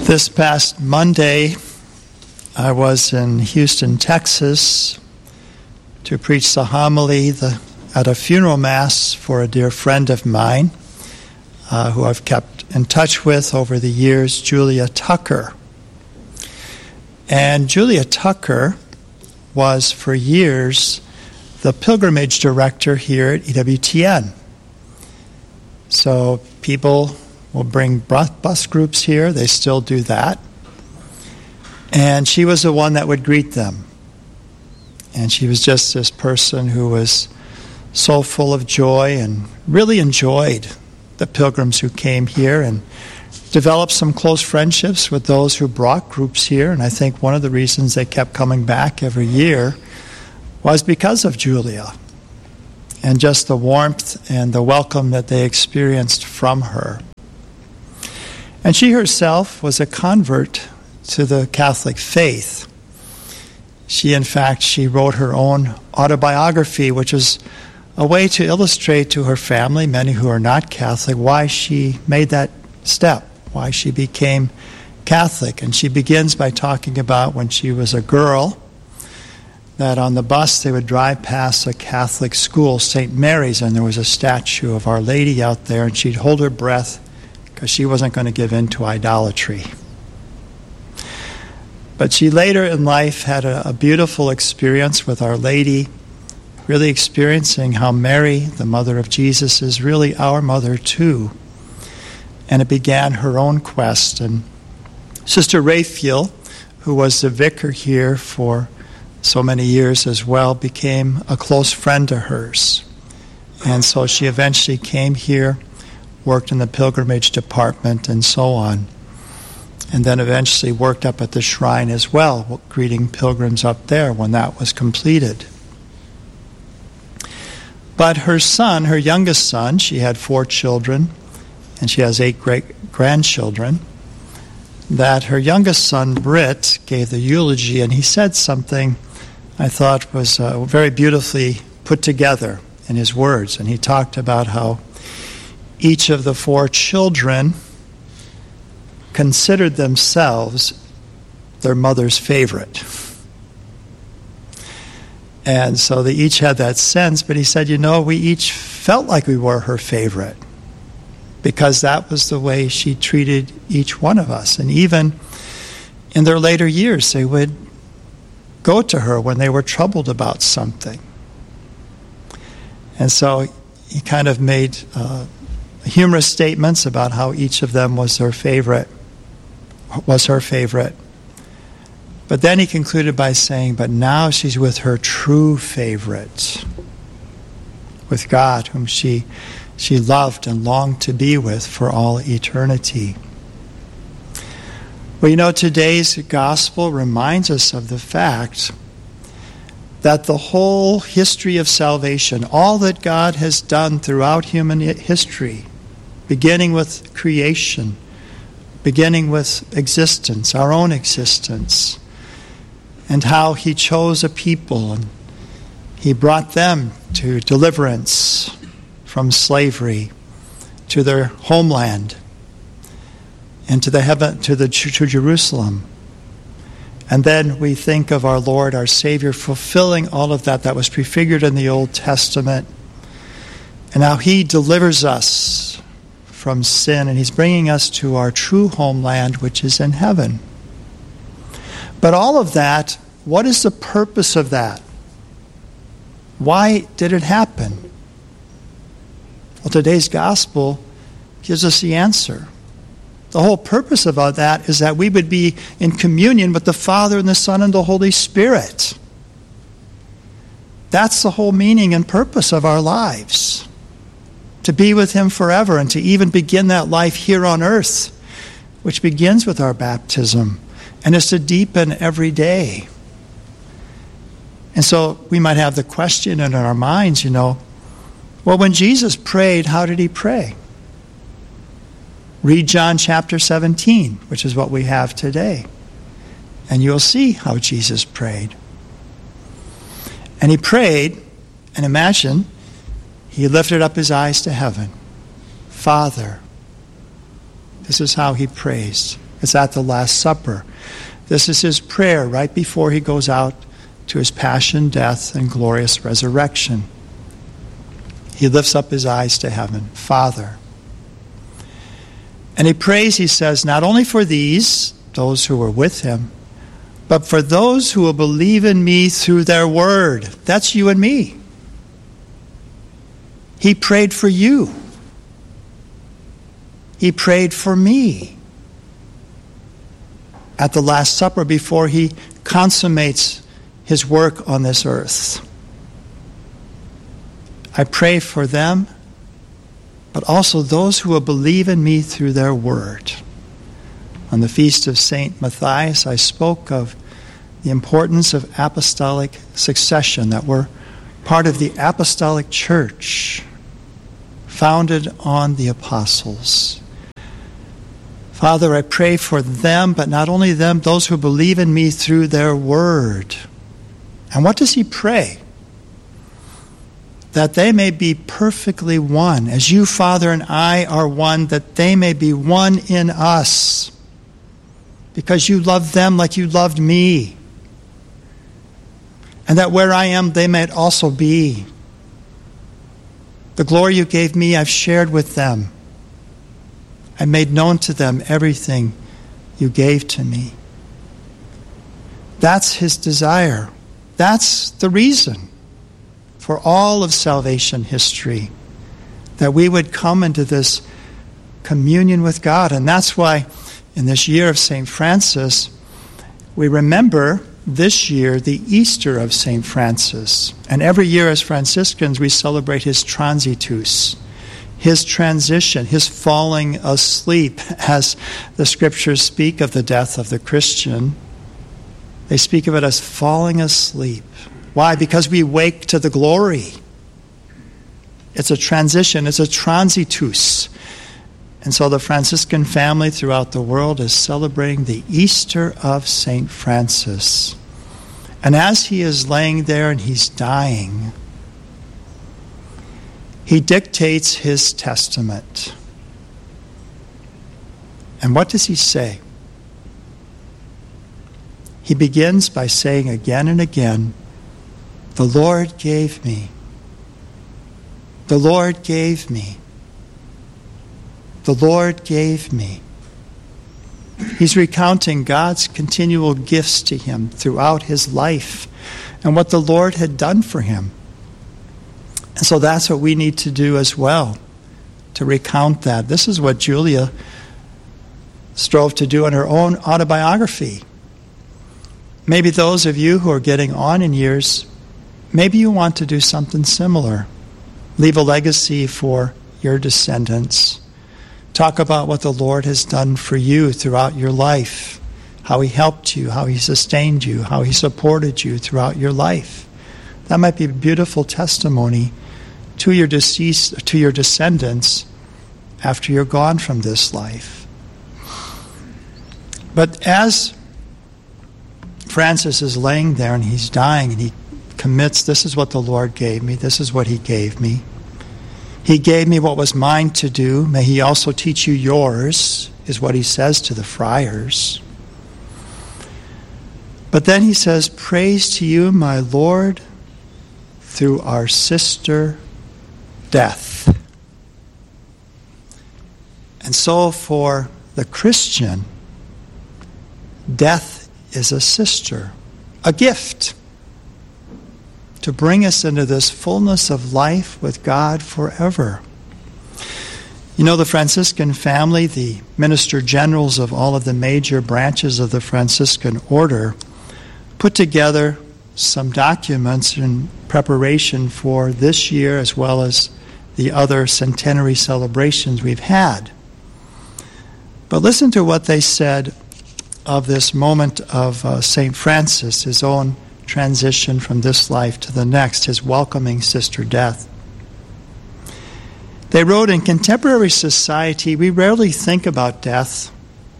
This past Monday, I was in Houston, Texas, to preach the homily at a funeral mass for a dear friend of mine, who I've kept in touch with over the years, Julia Tucker. And Julia Tucker was for years the pilgrimage director here at EWTN. So people will bring bus groups here. They still do that. And she was the one that would greet them. And she was just this person who was so full of joy and really enjoyed the pilgrims who came here and developed some close friendships with those who brought groups here. And I think one of the reasons they kept coming back every year was because of Julia and just the warmth and the welcome that they experienced from her. And she herself was a convert to the Catholic faith. She wrote her own autobiography, which is a way to illustrate to her family, many who are not Catholic, why she made that step, why she became Catholic. And she begins by talking about when she was a girl, that on the bus they would drive past a Catholic school, St. Mary's, and there was a statue of Our Lady out there, and she'd hold her breath because she wasn't going to give in to idolatry. But she later in life had a beautiful experience with Our Lady, really experiencing how Mary, the mother of Jesus, is really our mother too. And it began her own quest. And Sister Raphael, who was the vicar here for so many years as well, became a close friend to hers. And so she eventually came here, worked in the pilgrimage department and so on, and then eventually worked up at the shrine as well, greeting pilgrims up there when that was completed. But her son, her youngest son, she had 4 children, and she has 8 great-grandchildren, that her youngest son, Britt, gave the eulogy, and he said something I thought was very beautifully put together in his words. And he talked about how each of the 4 children considered themselves their mother's favorite. And so they each had that sense, but he said, we each felt like we were her favorite because that was the way she treated each one of us. And even in their later years, they would go to her when they were troubled about something. And so he kind of made humorous statements about how each of them was her favorite. But then he concluded by saying, but now she's with her true favorite, with God, whom she loved and longed to be with for all eternity. Well, today's gospel reminds us of the fact that the whole history of salvation, all that God has done throughout human history, beginning with creation, beginning with existence, our own existence, and how he chose a people and he brought them to deliverance from slavery, to their homeland, and to Jerusalem. And then we think of our Lord, our Savior, fulfilling all of that was prefigured in the Old Testament, and how he delivers us from sin, and he's bringing us to our true homeland, which is in heaven. But all of that, what is the purpose of that? Why did it happen? Well, today's gospel gives us the answer. The whole purpose of all that is that we would be in communion with the Father and the Son and the Holy Spirit. That's the whole meaning and purpose of our lives. To be with him forever and to even begin that life here on earth, which begins with our baptism and is to deepen every day. And so we might have the question in our minds, well, when Jesus prayed, how did he pray? Read John chapter 17, which is what we have today, and you'll see how Jesus prayed. And he prayed, and imagine, he lifted up his eyes to heaven. Father, this is how he prays. It's at the Last Supper. This is his prayer right before he goes out to his passion, death, and glorious resurrection. He lifts up his eyes to heaven, Father. And he prays, he says, not only for these, those who were with him, but for those who will believe in me through their word. That's you and me. He prayed for you. He prayed for me at the Last Supper before he consummates his work on this earth. I pray for them, but also those who will believe in me through their word. On the feast of St. Matthias, I spoke of the importance of apostolic succession, that we're part of the apostolic church, founded on the apostles. Father, I pray for them, but not only them, those who believe in me through their word. And what does he pray? That they may be perfectly one, as you, Father, and I are one, that they may be one in us, because you loved them like you loved me, and that where I am, they may also be. The glory you gave me, I've shared with them. I made known to them everything you gave to me. That's his desire. That's the reason for all of salvation history, that we would come into this communion with God. And that's why in this year of St. Francis, we remember this year the Easter of St. Francis. And every year as Franciscans, we celebrate his transitus, his transition, his falling asleep, as the scriptures speak of the death of the Christian. They speak of it as falling asleep. Why? Because we wake to the glory. It's a transition, it's a transitus. And so the Franciscan family throughout the world is celebrating the Easter of St. Francis. And as he is laying there and he's dying, he dictates his testament. And what does he say? He begins by saying again and again, the Lord gave me. The Lord gave me. The Lord gave me. He's recounting God's continual gifts to him throughout his life and what the Lord had done for him. And so that's what we need to do as well, to recount that. This is what Julia strove to do in her own autobiography. Maybe those of you who are getting on in years, maybe you want to do something similar. Leave a legacy for your descendants. Talk about what the Lord has done for you throughout your life, how he helped you, how he sustained you, how he supported you throughout your life. That might be a beautiful testimony to your descendants after you're gone from this life. But as Francis is laying there and he's dying and he commits, this is what the Lord gave me, this is what he gave me. He gave me what was mine to do. May he also teach you yours, is what he says to the friars. But then he says, praise to you, my Lord, through our sister death. And so for the Christian, death is a sister, a gift to bring us into this fullness of life with God forever. You know, the Franciscan family, the minister generals of all of the major branches of the Franciscan order, put together some documents in preparation for this year as well as the other centenary celebrations we've had. But listen to what they said of this moment of St. Francis, his own transition from this life to the next, his welcoming sister death. They wrote, in contemporary society, we rarely think about death,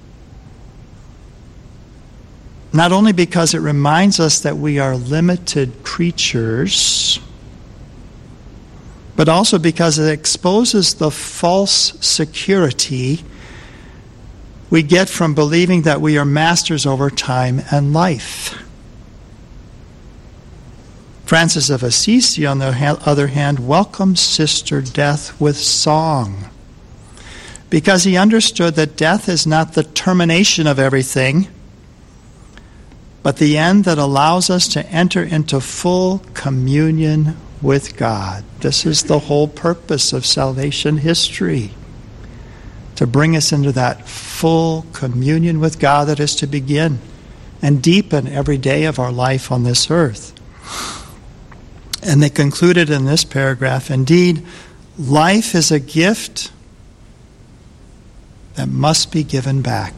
not only because it reminds us that we are limited creatures, but also because it exposes the false security we get from believing that we are masters over time and life. Francis of Assisi, on the other hand, welcomes Sister Death with song, because he understood that death is not the termination of everything, but the end that allows us to enter into full communion with God. This is the whole purpose of salvation history, to bring us into that full communion with God that is to begin and deepen every day of our life on this earth. And they concluded in this paragraph, indeed, life is a gift that must be given back.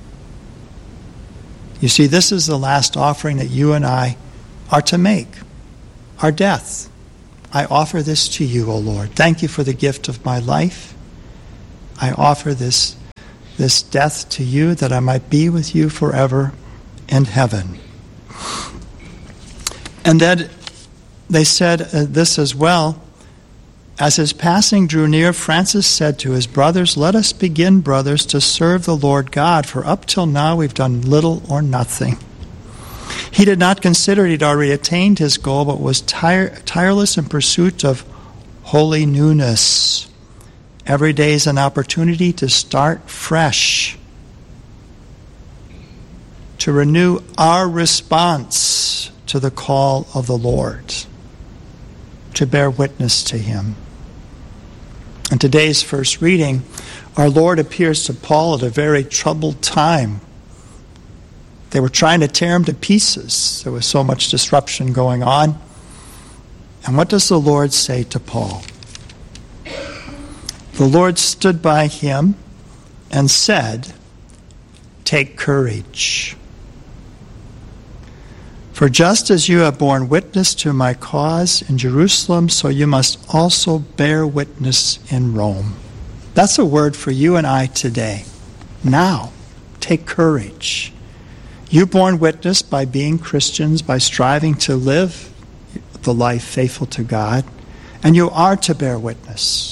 You see, this is the last offering that you and I are to make, our death. I offer this to you, O Lord. Thank you for the gift of my life. I offer this death to you that I might be with you forever in heaven. And then they said this as well. As his passing drew near, Francis said to his brothers, "Let us begin, brothers, to serve the Lord God, for up till now we've done little or nothing." He did not consider he'd already attained his goal, but was tireless in pursuit of holy newness. Every day is an opportunity to start fresh, to renew our response to the call of the Lord, to bear witness to him. In today's first reading, our Lord appears to Paul at a very troubled time. They were trying to tear him to pieces. There was so much disruption going on. And what does the Lord say to Paul? The Lord stood by him and said, "Take courage. For just as you have borne witness to my cause in Jerusalem, so you must also bear witness in Rome." That's a word for you and I today. Now, take courage. You've borne witness by being Christians, by striving to live the life faithful to God, and you are to bear witness.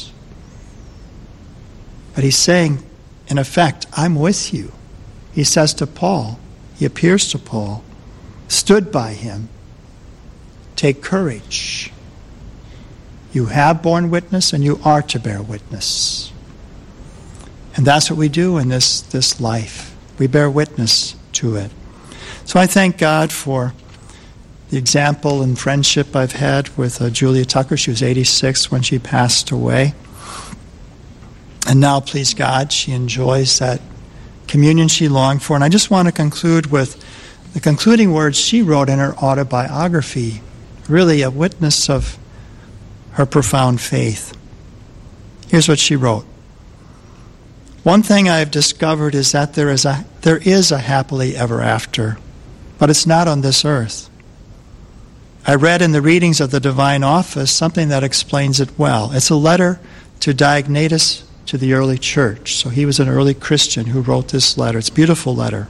But he's saying, in effect, I'm with you. He says to Paul, he appears to Paul, stood by him, take courage. You have borne witness and you are to bear witness. And that's what we do in this life. We bear witness to it. So I thank God for the example and friendship I've had with Julia Tucker. She was 86 when she passed away. And now, please God, she enjoys that communion she longed for. And I just want to conclude with the concluding words she wrote in her autobiography, really a witness of her profound faith. Here's what she wrote. "One thing I have discovered is that there is a happily ever after, but it's not on this earth. I read in the readings of the Divine Office something that explains it well. It's a letter to Diognetus to the early church." So he was an early Christian who wrote this letter. It's a beautiful letter.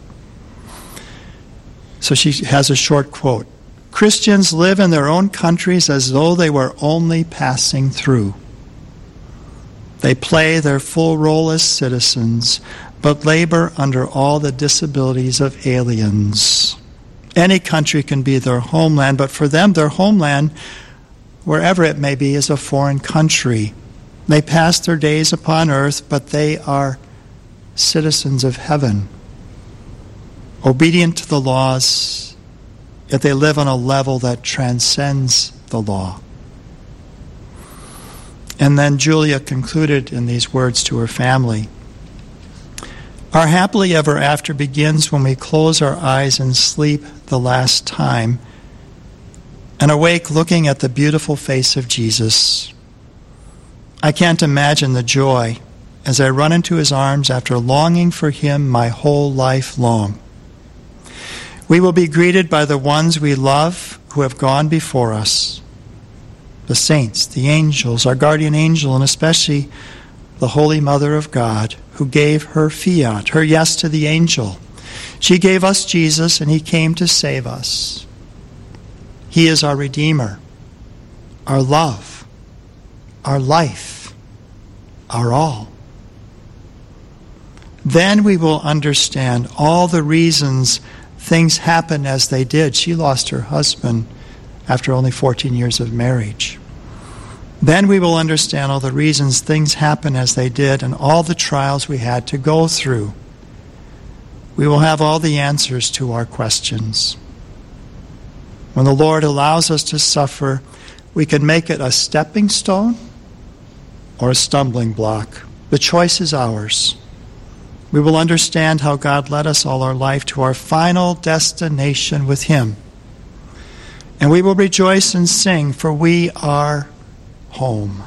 So she has a short quote. "Christians live in their own countries as though they were only passing through. They play their full role as citizens, but labor under all the disabilities of aliens. Any country can be their homeland, but for them, their homeland, wherever it may be, is a foreign country. They pass their days upon earth, but they are citizens of heaven, obedient to the laws, yet they live on a level that transcends the law." And then Julia concluded in these words to her family. "Our happily ever after begins when we close our eyes in sleep the last time and awake looking at the beautiful face of Jesus. I can't imagine the joy as I run into his arms after longing for him my whole life long. We will be greeted by the ones we love who have gone before us, the saints, the angels, our guardian angel, and especially the Holy Mother of God, who gave her fiat, her yes to the angel. She gave us Jesus, and he came to save us. He is our Redeemer, our love, our life, our all. Then we will understand all the reasons things happen as they did. She lost her husband after only 14 years of marriage. Then we will understand all the reasons things happen as they did and all the trials we had to go through. We will have all the answers to our questions. When the Lord allows us to suffer, we can make it a stepping stone or a stumbling block. The choice is ours. We will understand how God led us all our life to our final destination with Him. And we will rejoice and sing, for we are home.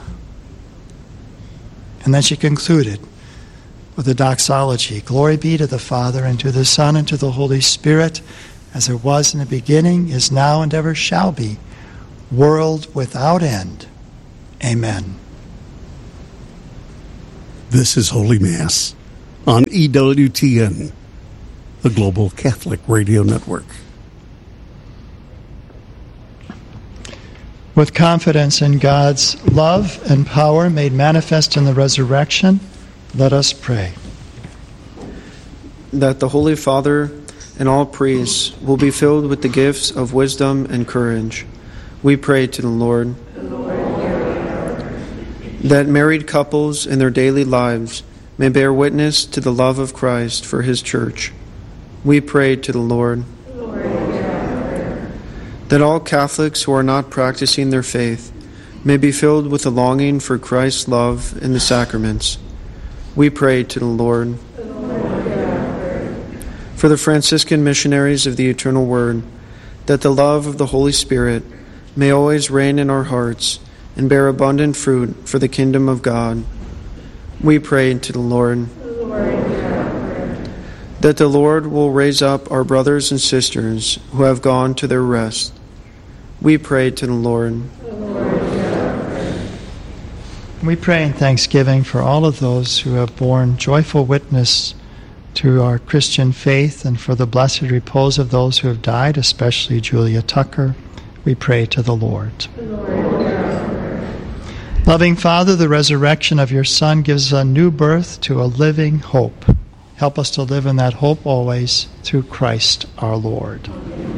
And then she concluded with the doxology. Glory be to the Father, and to the Son, and to the Holy Spirit, as it was in the beginning, is now, and ever shall be, world without end. Amen. This is Holy Mass on EWTN, the Global Catholic Radio Network. With confidence in God's love and power made manifest in the resurrection, let us pray. That the Holy Father and all priests will be filled with the gifts of wisdom and courage. We pray to the Lord. That married couples in their daily lives may bear witness to the love of Christ for His church. We pray to the Lord. That all Catholics who are not practicing their faith may be filled with a longing for Christ's love in the sacraments. We pray to the Lord. For the Franciscan missionaries of the Eternal Word, that the love of the Holy Spirit may always reign in our hearts and bear abundant fruit for the kingdom of God. We pray to the Lord. That the Lord will raise up our brothers and sisters who have gone to their rest. We pray to the Lord. We pray in thanksgiving for all of those who have borne joyful witness to our Christian faith and for the blessed repose of those who have died, especially Julia Tucker. We pray to the Lord. Loving Father, the resurrection of your Son gives a new birth to a living hope. Help us to live in that hope always through Christ our Lord.